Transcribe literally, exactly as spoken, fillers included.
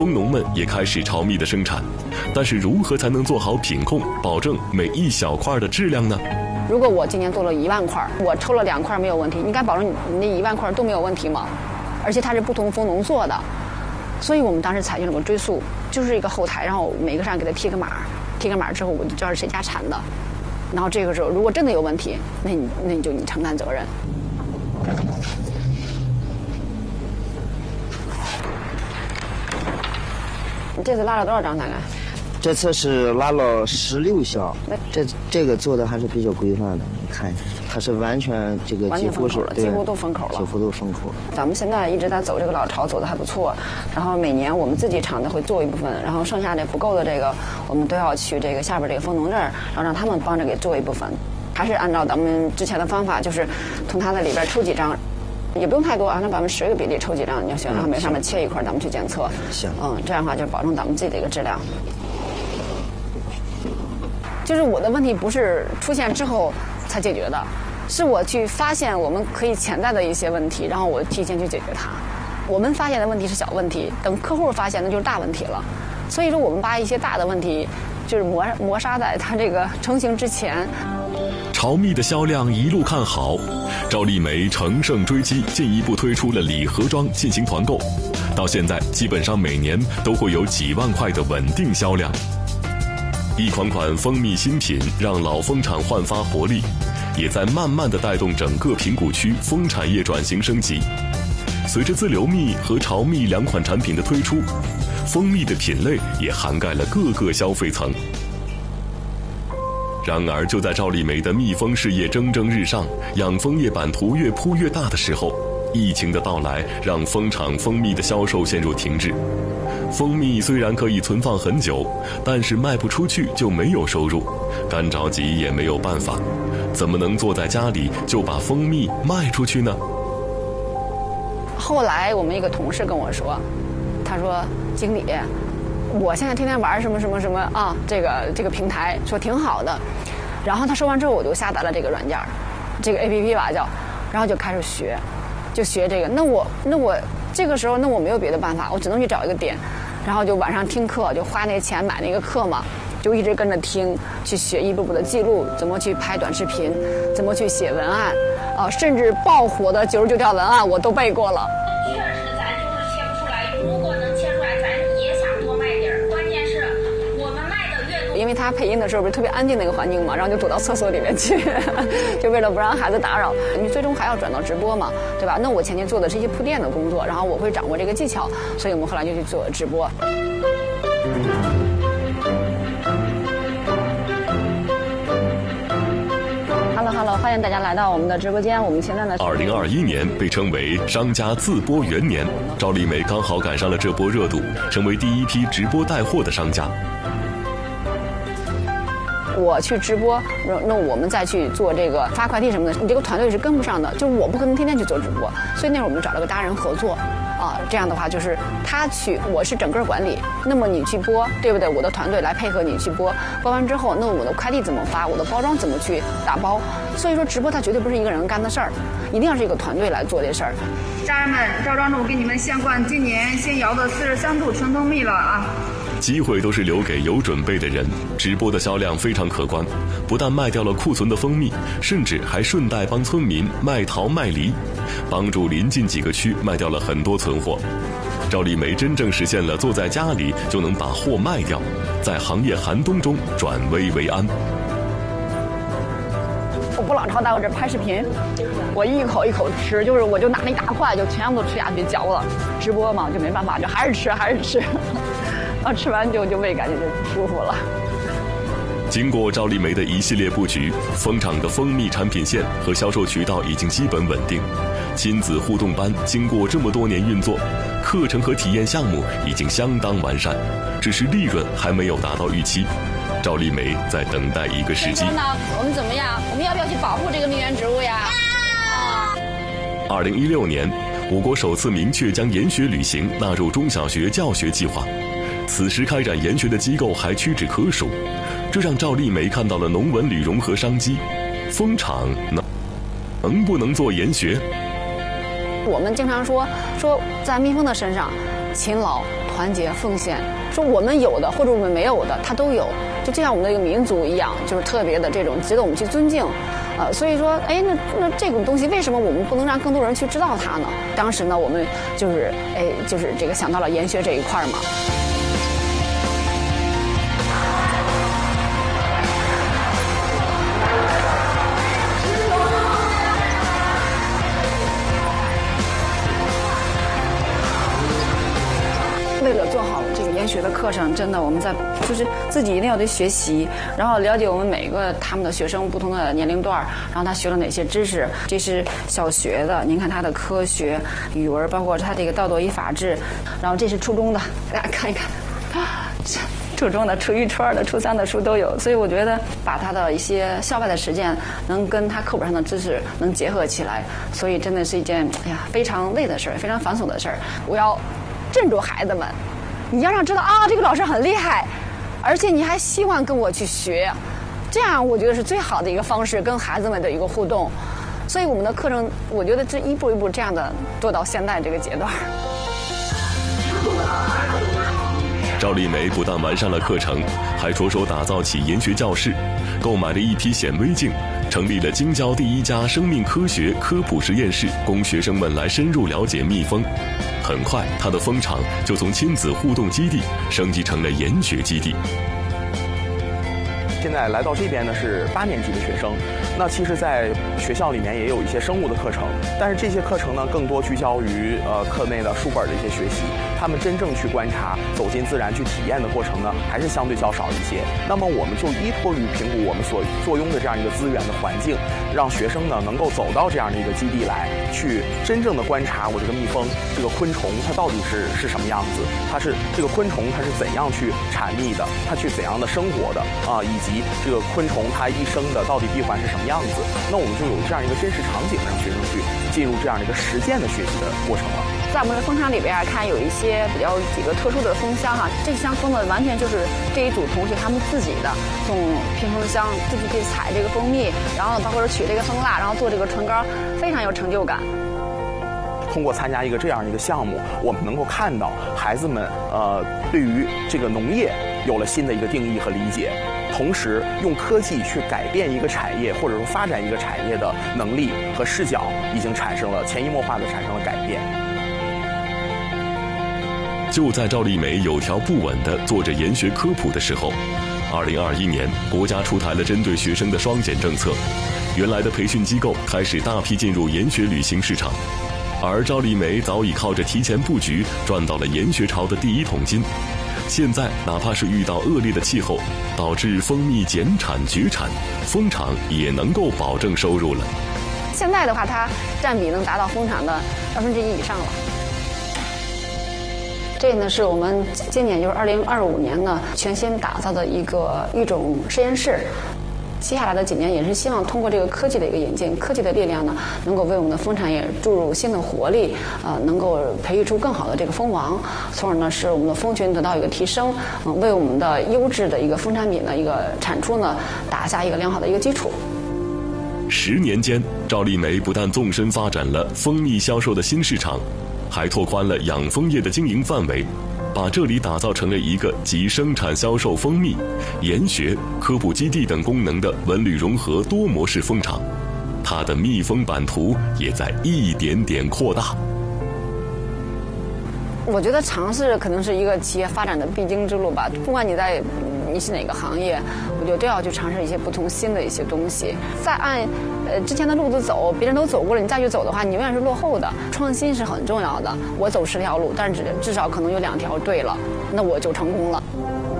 蜂农们也开始巢蜜的生产，但是如何才能做好品控，保证每一小块的质量呢？ 如果我今年做了一万块，我抽了两块没有问题，你敢保证你那一万块都没有问题吗？而且它是不同蜂农做的，所以我们当时采用了个追溯，就是一个后台，然后每个上给它贴个码，贴个码之后我就知道是谁家产的，然后这个时候如果真的有问题，那你那你就你承担责任。你这次拉了多少张大概？ 这次是拉了十六箱，这这个做的还是比较规范的，你看一下，它是完全这个几乎是几乎都封口了， 几乎都封口。 咱们现在一直在走这个老巢，走的还不错。然后每年我们自己厂子会做一部分，然后剩下的不够的这个，我们都要去这个下边这个蜂农这儿，然后让他们帮着给做一部分。还是按照咱们之前的方法，就是从它的里边抽几张。也不用太多，按照百分之十个比例抽几张就行，然后每上面切一块，咱们去检测。 行， 嗯，这样的话就是保证咱们自己的一个质量。就是我的问题不是出现之后才解决的，是我去发现我们可以潜在的一些问题，然后我提前去解决它。我们发现的问题是小问题，等客户发现那就是大问题了。所以说我们把一些大的问题就是磨磨砂在它这个成型之前。 巢蜜的销量一路看好，赵丽梅乘胜追击，进一步推出了礼盒装进行团购，到现在基本上每年都会有几万块的稳定销量。一款款蜂蜜新品让老蜂场焕发活力，也在慢慢地带动整个平谷区蜂产业转型升级。随着自流蜜和巢蜜两款产品的推出，蜂蜜的品类也涵盖了各个消费层。然而，就在赵丽梅的蜜蜂事业蒸蒸日上，养蜂业版图越铺越大的时候，疫情的到来让蜂场蜂蜜的销售陷入停滞。蜂蜜虽然可以存放很久，但是卖不出去就没有收入，干着急也没有办法，怎么能坐在家里就把蜂蜜卖出去呢？ 后来我们一个同事跟我说，他说：“经理，我现在天天玩什么什么什么啊，这个这个平台说挺好的。”然后他说完之后，我就下载了这个软件，这个 A P P 吧叫，然后就开始学，就学这个。那我那我这个时候那我没有别的办法，我只能去找一个点，然后就晚上听课，就花那钱买那个课嘛，就一直跟着听，去学一步步的记录，怎么去拍短视频，怎么去写文案，啊，甚至爆火的九十九条文案我都背过了。 确实咱就是切不出来，如果能切出来，咱也想多卖点儿。关键是我们卖的越多， 因为他配音的时候不是特别安静那个环境嘛，然后就躲到厕所里面去，就为了不让孩子打扰。你最终还要转到直播嘛，对吧？那我前期做的是一些铺垫的工作，然后我会掌握这个技巧，所以我们后来就去做直播。Hello， 欢迎大家来到我们的直播间。我们现在呢， 二零二一年被称为商家自播元年，赵丽梅刚好赶上了这波热度，成为第一批直播带货的商家。 我去直播，那那我们再去做这个发快递什么的，你这个团队是跟不上的，就是我不可能天天去做直播，所以那会儿我们找了个达人合作。啊，这样的话就是他去，我是整个管理，那么你去播，对不对？我的团队来配合你去播，播完之后，那我的快递怎么发，我的包装怎么去打包？所以说直播它绝对不是一个人干的事儿，一定要是一个团队来做这事儿。 家人们，赵庄主给你们献灌今年新摇的四十三度纯蜂蜜了啊！ 机会都是留给有准备的人，直播的销量非常可观，不但卖掉了库存的蜂蜜，甚至还顺带帮村民卖桃卖梨，帮助临近几个区卖掉了很多存货。赵丽梅真正实现了坐在家里就能把货卖掉，在行业寒冬中转危为安。 我不老超在我这拍视频，我一口一口吃，就是我就拿那一大块就全部都吃下去嚼了。直播嘛就没办法，就还是吃还是吃，然后吃完就就胃感觉就舒服了。 经过赵丽梅的一系列布局，蜂场的蜂蜜产品线和销售渠道已经基本稳定。亲子互动班经过这么多年运作，课程和体验项目已经相当完善，只是利润还没有达到预期。赵丽梅在等待一个时机。 呢，我们怎么样？我们要不要去保护这个蜜源植物呀？啊！ 二零一六年，我国首次明确将研学旅行纳入中小学教学计划。此时开展研学的机构还屈指可数，这让赵丽梅看到了农文旅融合商机。蜂场能能不能做研学？ 我们经常说说在蜜蜂的身上，勤劳、团团结、奉献，说我们有的或者我们没有的，他都有，就就像我们的一个民族一样，就是特别的这种值得我们去尊敬。呃，所以说，哎，那那这种东西为什么我们不能让更多人去知道它呢？当时呢，我们就是哎，就是这个想到了研学这一块嘛。为了做好这个研学的课程，真的我们在就是自己一定要得学习，然后了解我们每个他们的学生不同的年龄段，然后他学了哪些知识。这是小学的，您看他的科学、语文，包括他这个道德与法治，然后这是初中的，大家看一看，初中的、初一、初二的、初三的书都有。所以我觉得把他的一些校外的实践能跟他课本上的知识能结合起来，所以真的是一件哎呀非常累的事儿，非常繁琐的事儿。我要镇住孩子们，你要让知道啊，这个老师很厉害，而且你还希望跟我去学，这样我觉得是最好的一个方式，跟孩子们的一个互动。所以我们的课程，我觉得这一步一步这样的做到现在这个阶段。 赵丽梅不但完善了课程，还着手打造起研学教室，购买了一批显微镜，成立了京郊第一家生命科学科普实验室，供学生们来深入了解蜜蜂。很快，他的蜂场就从亲子互动基地升级成了研学基地。 现在来到这边呢是八年级的学生，那其实在学校里面也有一些生物的课程，但是这些课程呢更多聚焦于呃课内的书本的一些学习，他们真正去观察、走进自然去体验的过程呢还是相对较少一些。那么我们就依托于评估我们所坐拥的这样一个资源的环境，让学生呢能够走到这样的一个基地来，去真正的观察我这个蜜蜂、这个昆虫它到底是是什么样子，它是这个昆虫它是怎样去产蜜的，它去怎样的生活的啊，以及这个昆虫它一生的到底闭环是什么样子。那我们就有这样一个真实场景，让学生去进入这样的一个实践的学习的过程了。 在我们的蜂场里边看有一些比较几个特殊的蜂箱哈，这箱蜂呢完全就是这一组同学他们自己的，从拼蜂箱自己去采这个蜂蜜，然后包括取这个蜂蜡，然后做这个唇膏，非常有成就感。 通过参加一个这样一个项目，我们能够看到孩子们呃对于这个农业有了新的一个定义和理解，同时用科技去改变一个产业或者说发展一个产业的能力和视角，已经产生了潜移默化的产生了改变。 就在赵丽梅有条不紊地做着研学科普的时候，二零二一年国家出台了针对学生的双减政策，原来的培训机构开始大批进入研学旅行市场，而赵丽梅早已靠着提前布局赚到了研学潮的第一桶金。现在哪怕是遇到恶劣的气候，导致蜂蜜减产绝产，蜂场也能够保证收入了。 现在的话，它占比能达到蜂场的二分之一以上了。这呢是我们今年就是二零二五年呢全新打造的一个育种实验室。接下来的几年也是希望通过这个科技的一个引进，科技的力量呢，能够为我们的蜂产业注入新的活力，呃，能够培育出更好的这个蜂王，从而呢使我们的蜂群得到一个提升，嗯、呃，为我们的优质的一个蜂产品的一个产出呢打下一个良好的一个基础。 十年间，赵丽梅不但纵深发展了蜂蜜销售的新市场，还拓宽了养蜂业的经营范围，把这里打造成了一个集生产、销售蜂蜜、研学、科普基地等功能的文旅融合多模式蜂场。它的蜜蜂版图也在一点点扩大。 我觉得尝试可能是一个企业发展的必经之路吧。不管你在你是哪个行业，我觉得都要去尝试一些不同新的一些东西。再按呃之前的路子走，别人都走过了，你再去走的话，你永远是落后的。创新是很重要的。我走十条路，但是至至少可能有两条对了，那我就成功了。